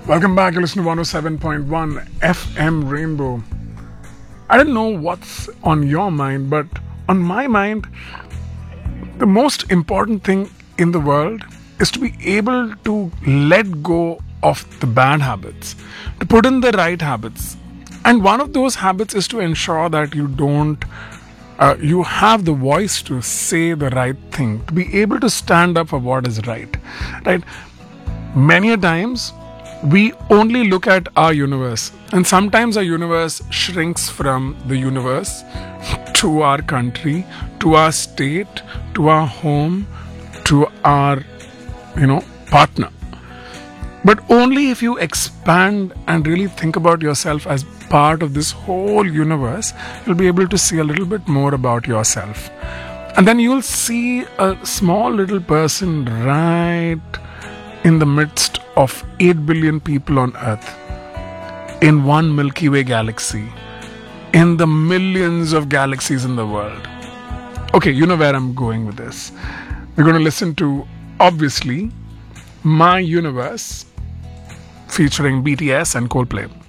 Welcome back. You listen to 107.1 FM Rainbow. I don't know what's on your mind, but on my mind, the most important thing in the world is to be able to let go of the bad habits, to put in the right habits. And one of those habits is to ensure that you have the voice to say the right thing, to be able to stand up for what is right. Right? Many a times, we only look at our universe, and sometimes our universe shrinks from the universe to our country, to our state, to our home, to our partner. But only if you expand and really think about yourself as part of this whole universe, you'll be able to see a little bit more about yourself. And then you'll see a small little person right in the midst of 8 billion people on Earth, in one Milky Way galaxy, in the millions of galaxies in the world. Okay, you know where I'm going with this. We're going to listen to, obviously, My Universe featuring BTS and Coldplay.